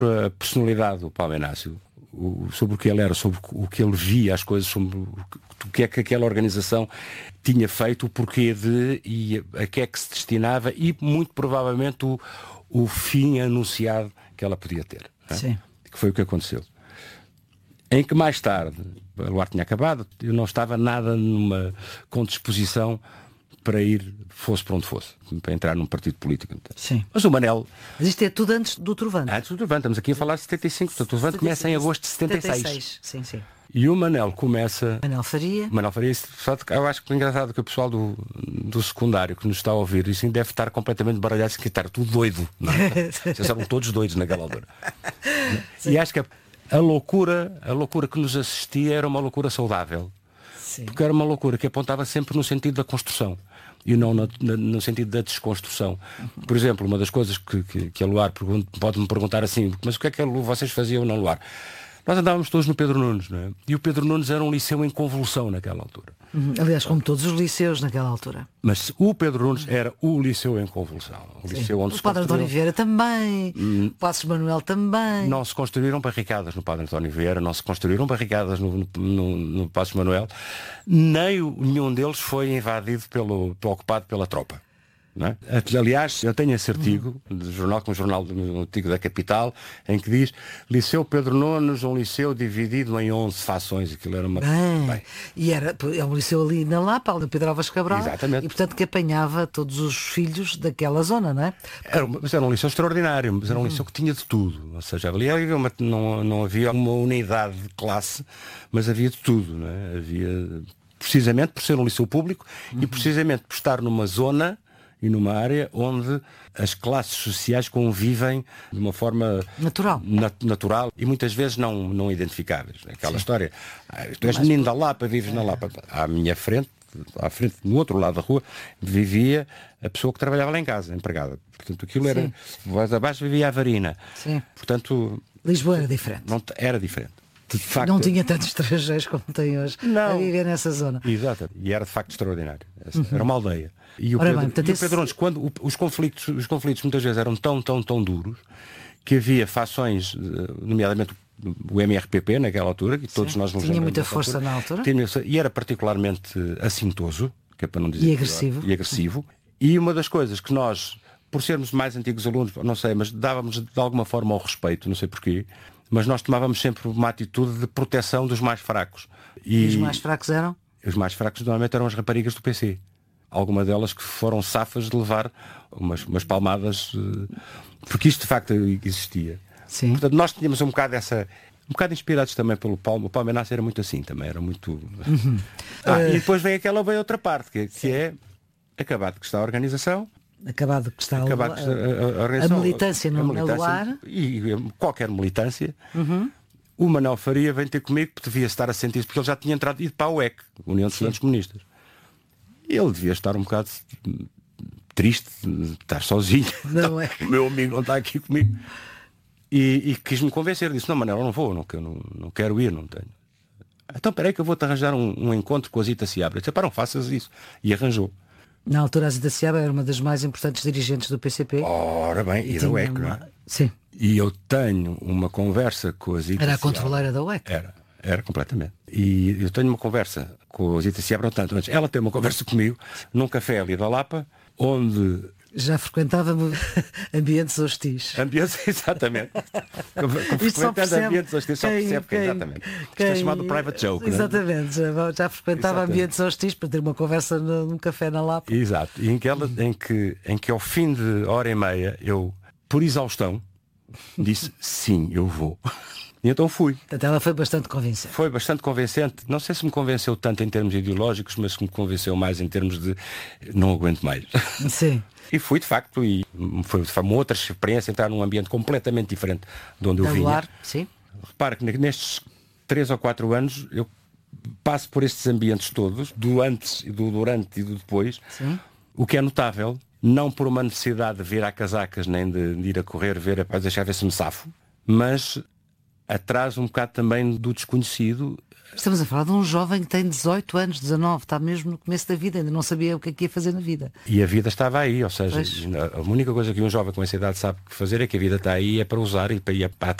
A personalidade do Paulo Inácio, sobre o que ele era, sobre o que ele via as coisas, sobre o que é que aquela organização tinha feito, o porquê e a que é que se destinava e muito provavelmente o fim anunciado que ela podia ter. Sim. Que foi o que aconteceu. Em que mais tarde, a Luar tinha acabado, eu não estava nada com disposição para ir, fosse para onde fosse, para entrar num partido político. Sim. Mas o Manel... Mas isto é tudo antes do Trovante. Antes do Trovante, estamos aqui a falar de 75, portanto o Trovante começa em agosto de 76. Sim, sim. E o Manel começa... Manel Faria, eu acho que é engraçado que o pessoal do secundário que nos está a ouvir, isso deve estar completamente baralhado, que está tudo doido. Não é? Vocês estavam todos doidos naquela altura. E acho que a loucura que nos assistia era uma loucura saudável. sim. Porque era uma loucura que apontava sempre no sentido da construção e não no sentido da desconstrução. Por exemplo, uma das coisas que a Luar pode-me perguntar assim, mas o que é que vocês faziam na Luar? Nós andávamos todos no Pedro Nunes, não é? E o Pedro Nunes era um liceu em convulsão naquela altura. Aliás, como todos os liceus naquela altura. Mas o Pedro Nunes era o liceu em convulsão. O liceu onde o Padre António Vieira também, o Passos Manuel também. Não se construíram barricadas no Padre António Vieira, não se construíram barricadas no Passos Manuel, nem nenhum deles foi invadido ocupado pela tropa. Não é? Aliás, eu tenho esse artigo de jornal, com um jornal antigo da Capital, em que diz Liceu Pedro Nunes, um liceu dividido em 11 fações. Aquilo era uma... Bem. E é um liceu ali na Lapa, ali Pedro Álvares Cabral. Exatamente. E portanto que apanhava todos os filhos daquela zona, não é? Mas era um liceu extraordinário, mas era um liceu que tinha de tudo. Ou seja, ali não havia uma unidade de classe, mas havia de tudo. Não é? Havia, precisamente por ser um liceu público e precisamente por estar numa zona e numa área onde as classes sociais convivem de uma forma natural e muitas vezes não identificáveis. Aquela história, tu és menino da Lapa, vives na Lapa. À minha frente, no outro lado da rua, vivia a pessoa que trabalhava lá em casa, empregada. Portanto, aquilo era... Voz abaixo vivia a Varina. Sim. Portanto... Lisboa era diferente. Era diferente. De facto, não tinha tantos estrangeiros como tem hoje a viver nessa zona. Exato. E era de facto extraordinário. Era uma aldeia. E o Pedro Nunes, quando os conflitos muitas vezes eram tão duros que havia fações, nomeadamente o MRPP naquela altura, que todos nós nos tinha muita força na altura. E era particularmente assintoso, que é para não dizer agressivo. E uma das coisas que nós, por sermos mais antigos alunos, não sei, mas dávamos de alguma forma ao respeito, não sei porquê, mas nós tomávamos sempre uma atitude de proteção dos mais fracos. E os mais fracos eram? Os mais fracos normalmente eram as raparigas do PC. Algumas delas que foram safas de levar umas palmadas, porque isto de facto existia. Sim. Portanto, nós tínhamos um bocado inspirados também pelo Paulo. O Paulo Inácio era muito assim também, era muito... E depois vem outra parte, que é acabado que está a organização. Acabado que está a militância no Luar. E qualquer militância. O Manel Faria vem ter comigo, porque devia estar a sentir-se, porque ele já tinha ido para a UEC, União de Estudantes Comunistas. E ele devia estar um bocado triste de estar sozinho. Não é? O meu amigo não está aqui comigo. E quis-me convencer, disse, não, Manel, eu não vou, não quero ir, não tenho. Então peraí que eu vou-te arranjar um encontro com a Zita Seabra. Eu disse, não faças isso. E arranjou. Na altura a Zita Seabra era uma das mais importantes dirigentes do PCP. Ora bem, e da UEC, não é? Sim. E eu tenho uma conversa com a Zita Era a controleira da UEC. Era completamente. E eu tenho uma conversa com a Zita Seabra, tanto antes. Ela tem uma conversa comigo num café ali da Lapa, onde... Já frequentava ambientes hostis. Exatamente. Frequentando ambientes hostis, só percebe que exatamente. Isto é chamado private joke. Exatamente. Não é? Já frequentava ambientes hostis para ter uma conversa num café na Lapa. Exato. E em que ao fim de hora e meia, eu, por exaustão, disse, sim, eu vou. E então fui. Portanto, ela foi bastante convincente. Foi bastante convincente. Não sei se me convenceu tanto em termos ideológicos, mas se me convenceu mais em termos de não aguento mais. Sim. E fui, de facto, e foi uma outra experiência, entrar num ambiente completamente diferente de onde eu vinha. Luar, sim. Repara que nestes 3 ou 4 anos eu passo por estes ambientes todos, do antes, do durante e do depois, sim. O que é notável, não por uma necessidade de vir a casacas, nem de ir a correr, deixar ver se me safo, mas atrás um bocado também do desconhecido. Estamos a falar de um jovem que tem 18 anos, 19, está mesmo no começo da vida, ainda não sabia o que é que ia fazer na vida. E a vida estava aí, ou seja, a única coisa que um jovem com essa idade sabe que fazer é que a vida está aí, é para usar e para ir para